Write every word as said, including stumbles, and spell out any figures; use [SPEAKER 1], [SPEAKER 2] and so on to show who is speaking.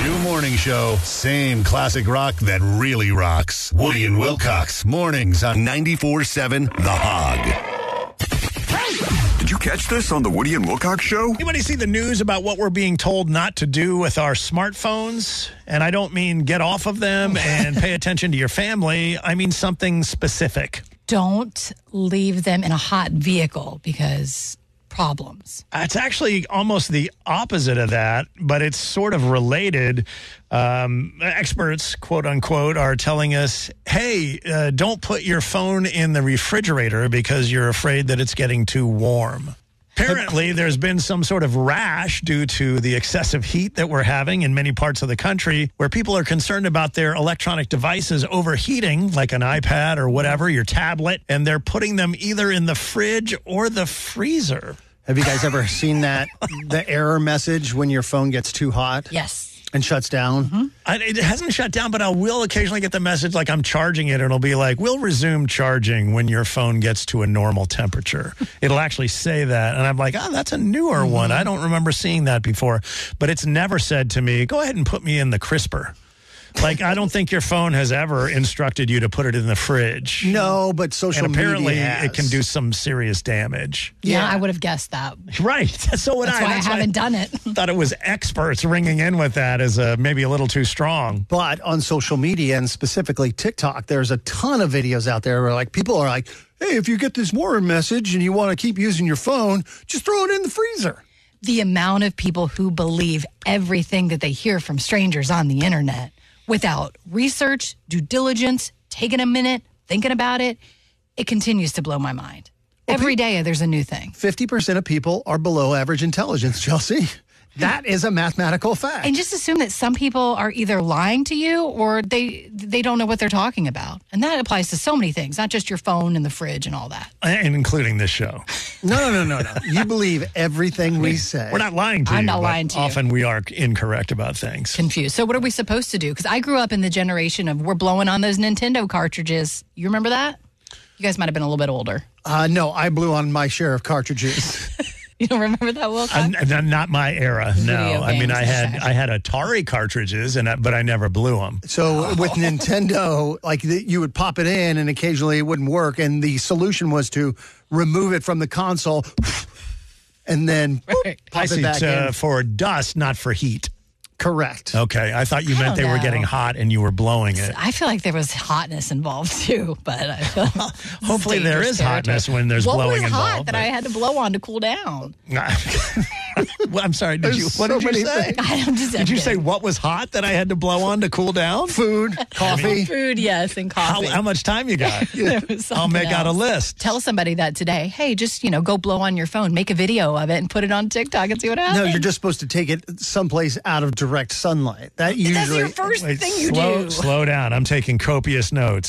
[SPEAKER 1] New morning show, same classic rock that really rocks. Woody and Wilcox, mornings on ninety-four seven The Hog.
[SPEAKER 2] Did you catch this on the Woody and Wilcox show?
[SPEAKER 3] Anybody see the news about what we're being told not to do with our smartphones? And I don't mean get off of them and pay attention to your family. I mean something specific.
[SPEAKER 4] Don't leave them in a hot vehicle because problems.
[SPEAKER 3] It's actually almost the opposite of that, but it's sort of related. Um, experts, quote unquote, are telling us, hey, uh, don't put your phone in the refrigerator because you're afraid that it's getting too warm. Apparently, there's been some sort of rash due to the excessive heat that we're having in many parts of the country where people are concerned about their electronic devices overheating, like an iPad or whatever, your tablet, and they're putting them either in the fridge or the freezer.
[SPEAKER 5] Have you guys ever seen that, the error message when your phone gets too hot?
[SPEAKER 4] Yes.
[SPEAKER 5] And shuts down?
[SPEAKER 4] Mm-hmm.
[SPEAKER 3] I, it hasn't shut down, but I will occasionally get the message like I'm charging it, and it'll be like, we'll resume charging when your phone gets to a normal temperature. It'll actually say that, and I'm like, oh, that's a newer mm-hmm. one. I don't remember seeing that before. But it's never said to me, go ahead and put me in the crisper. Like, I don't think your phone has ever instructed you to put it in the fridge.
[SPEAKER 5] No, but social
[SPEAKER 3] and apparently
[SPEAKER 5] media has.
[SPEAKER 3] It can do some serious damage.
[SPEAKER 4] Yeah,
[SPEAKER 5] Yeah.
[SPEAKER 4] I would have guessed that.
[SPEAKER 3] Right. So would
[SPEAKER 4] That's
[SPEAKER 3] I.
[SPEAKER 4] why
[SPEAKER 3] That's
[SPEAKER 4] I haven't
[SPEAKER 3] why
[SPEAKER 4] done it.
[SPEAKER 3] Thought it was experts ringing in with that as a, maybe a little too strong.
[SPEAKER 5] But on social media and specifically TikTok, there's a ton of videos out there where like people are like, hey, if you get this warning message and you want to keep using your phone, just throw it in the freezer.
[SPEAKER 4] The amount of people who believe everything that they hear from strangers on the internet without research, due diligence, taking a minute, thinking about it, it continues to blow my mind.
[SPEAKER 5] Well,
[SPEAKER 4] Every
[SPEAKER 5] pe-
[SPEAKER 4] day there's a new thing.
[SPEAKER 5] fifty percent of people are below average intelligence, Chelsea. That is a mathematical fact.
[SPEAKER 4] And just assume that some people are either lying to you or they they don't know what they're talking about. And that applies to so many things, not just your phone and the fridge and all that.
[SPEAKER 3] And including this show.
[SPEAKER 5] No, no, no, no, no. You believe everything we say.
[SPEAKER 3] We're not lying to you.
[SPEAKER 4] I'm not
[SPEAKER 3] but
[SPEAKER 4] lying to you.
[SPEAKER 3] Often we are incorrect about things.
[SPEAKER 4] Confused. So what are we supposed to do? Because I grew up in the generation of we're blowing on those Nintendo cartridges. You remember that? You guys might have been a little bit older.
[SPEAKER 5] Uh, no, I blew on my share of cartridges.
[SPEAKER 4] You don't remember that, Wilcox?
[SPEAKER 3] Uh, not my era. No,
[SPEAKER 4] Video
[SPEAKER 3] I mean
[SPEAKER 4] games
[SPEAKER 3] I
[SPEAKER 4] and
[SPEAKER 3] had
[SPEAKER 4] such.
[SPEAKER 3] I had Atari cartridges, and I, but I never blew them.
[SPEAKER 5] So with Nintendo, like the, you would pop it in and occasionally it wouldn't work. And the solution was to remove it from the console and then
[SPEAKER 4] Right.
[SPEAKER 5] pop
[SPEAKER 3] I
[SPEAKER 5] it
[SPEAKER 3] see.
[SPEAKER 5] back
[SPEAKER 3] uh,
[SPEAKER 5] in.
[SPEAKER 3] for dust, not for heat.
[SPEAKER 5] Correct.
[SPEAKER 3] Okay, I thought you
[SPEAKER 4] I
[SPEAKER 3] meant they
[SPEAKER 4] don't
[SPEAKER 3] were
[SPEAKER 4] know.
[SPEAKER 3] getting hot and you were blowing it.
[SPEAKER 4] I feel like there was hotness involved too, but I feel like
[SPEAKER 3] Hopefully there
[SPEAKER 4] dangerous
[SPEAKER 3] is
[SPEAKER 4] territory.
[SPEAKER 3] hotness when there's
[SPEAKER 4] what
[SPEAKER 3] blowing
[SPEAKER 4] was
[SPEAKER 3] involved.
[SPEAKER 4] hot that I had to blow on to cool down?
[SPEAKER 3] Well, I'm sorry. Did
[SPEAKER 5] There's
[SPEAKER 3] you? What
[SPEAKER 5] so
[SPEAKER 3] did you
[SPEAKER 5] many
[SPEAKER 3] say?
[SPEAKER 5] things.
[SPEAKER 4] I'm just
[SPEAKER 3] Did you say
[SPEAKER 4] kidding.
[SPEAKER 3] what was hot that I had to blow on to cool down?
[SPEAKER 5] Food, coffee.
[SPEAKER 4] Food, yes, and
[SPEAKER 3] How,
[SPEAKER 4] coffee.
[SPEAKER 3] how much time you got?
[SPEAKER 4] There was
[SPEAKER 3] I'll
[SPEAKER 4] something
[SPEAKER 3] make out a
[SPEAKER 4] else.
[SPEAKER 3] list.
[SPEAKER 4] Tell somebody that today. Hey, just, you know, go blow on your phone, make a video of it, and put it on TikTok and see what happens.
[SPEAKER 5] No, you're just supposed to take it someplace out of direct sunlight. That usually
[SPEAKER 4] That's your first
[SPEAKER 3] Wait,
[SPEAKER 4] thing you
[SPEAKER 3] slow,
[SPEAKER 4] do.
[SPEAKER 3] slow down. I'm taking copious notes.